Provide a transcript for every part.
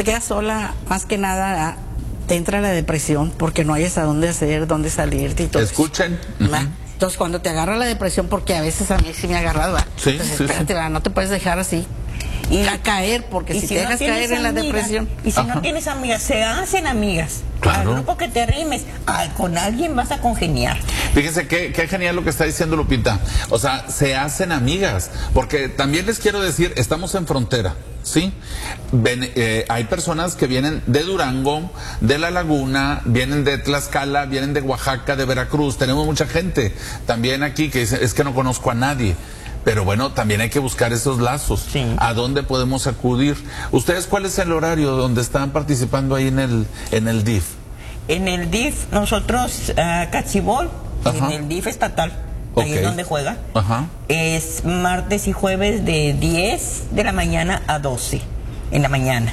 quedas sola, más que nada te entra la depresión porque no hayas a dónde hacer, dónde salirte y todo. Escuchen. Entonces cuando te agarra la depresión, porque a veces a mí sí me ha agarrado, sí, entonces, sí, espérate, sí. no te puedes dejar así y a caer, porque si te dejas caer en la depresión. Y si no tienes amigas, se hacen amigas. Claro. Al grupo que te arrimes, con alguien vas a congeniar. Fíjense qué genial lo que está diciendo Lupita. O sea, se hacen amigas. Porque también les quiero decir, estamos en frontera, ¿sí? Hay personas que vienen de Durango, de La Laguna, vienen de Tlaxcala, vienen de Oaxaca, de Veracruz. Tenemos mucha gente también aquí que dice, es que no conozco a nadie. Pero bueno, también hay que buscar esos lazos. Sí. ¿A dónde podemos acudir? ¿Ustedes cuál es el horario donde están participando ahí en el DIF? En el DIF, nosotros, Cachibol, en el DIF estatal, ahí es donde juega. Ajá. Es martes y jueves de 10 de la mañana a 12 en la mañana.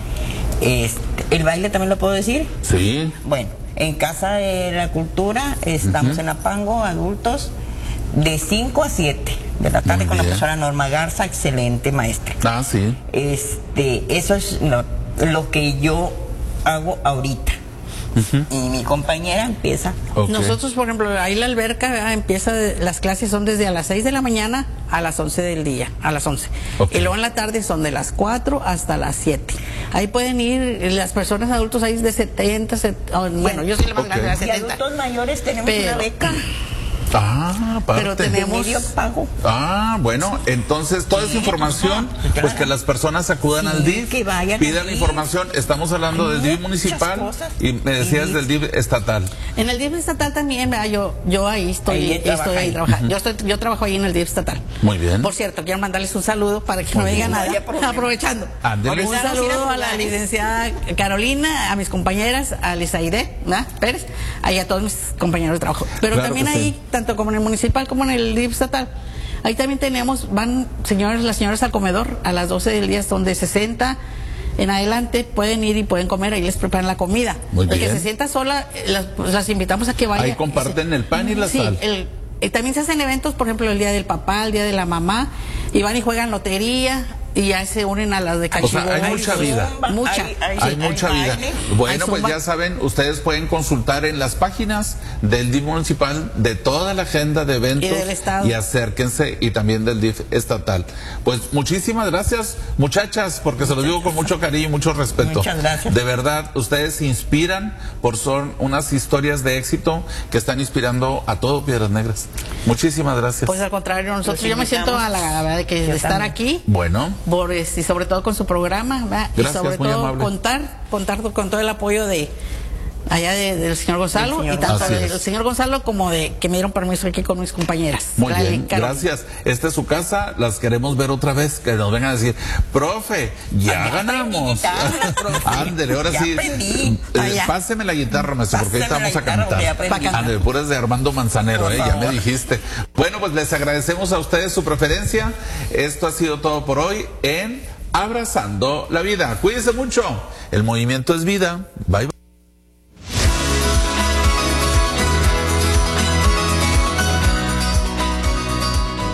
¿El baile también lo puedo decir? Sí. Bueno, en Casa de la Cultura estamos en Apango, adultos, de 5 a 7 de la tarde con la profesora Norma Garza, excelente maestra. Ah, sí. Eso es lo que yo hago ahorita. Y mi compañera empieza. Okay. Nosotros, por ejemplo, ahí la alberca empieza, las clases son desde a las 6 de la mañana a las 11 del día, a las 11. Okay. Y luego en la tarde son de las 4 hasta las 7. Ahí pueden ir las personas adultos ahí de 70, bueno, yo soy la más grande de 70. Y adultos mayores tenemos una beca. Ah, aparte. Pero tenemos medio pago. Ah, bueno, entonces toda esa información, pues que las personas acudan al DIF, que vayan pidan al información. Estamos hablando del DIF municipal y me decías del DIF estatal. En el DIF estatal también, yo ahí estoy trabajando. Yo trabajo ahí en el DIF estatal. Muy bien. Por cierto, quiero mandarles un saludo para que no digan nada, aprovechando. Ándele. Un saludo a la licenciada Carolina, a mis compañeras, a Lizaide Pérez, ahí a todos mis compañeros de trabajo. Pero claro también ahí, sí, tanto como en el municipal como en el DIF estatal, ahí también van las señoras al comedor a las 12 del día, son de 60 en adelante, pueden ir y pueden comer, ahí les preparan la comida. Muy bien. El que se sienta sola, las invitamos a que vayan. Ahí comparten el pan y la sal. También se hacen eventos, por ejemplo, el día del papá, el día de la mamá, y van y juegan lotería, y ya se unen a las de Cachibol. O sea, hay mucha vida. Hay mucha vida. Bueno, pues ya saben, ustedes pueden consultar en las páginas del DIF municipal de toda la agenda de eventos y del estado. Y acérquense, y también del DIF estatal. Pues muchísimas gracias, muchachas, porque se los digo con mucho cariño y mucho respeto. Muchas gracias. De verdad, ustedes se inspiran, son unas historias de éxito que están inspirando a todo Piedras Negras. Muchísimas gracias. Pues al contrario, yo me siento halagada de estar aquí. Bueno. Y sobre todo con su programa, ¿verdad? Gracias, y sobre todo contar con todo el apoyo de allá del señor Gonzalo, y tanto del señor Gonzalo como de que me dieron permiso aquí con mis compañeras. Muy bien, gracias. Esta es su casa, las queremos ver otra vez, que nos vengan a decir, profe, ya ganamos. Ándele, ahora sí, páseme la guitarra, maestro, porque ahorita vamos a cantar. Ándele, puras de Armando Manzanero, ya me dijiste. Bueno, pues les agradecemos a ustedes su preferencia. Esto ha sido todo por hoy en Abrazando la Vida. Cuídense mucho. El movimiento es vida. Bye, bye.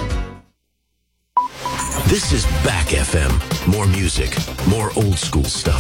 This is Back FM. More music, more old school stuff.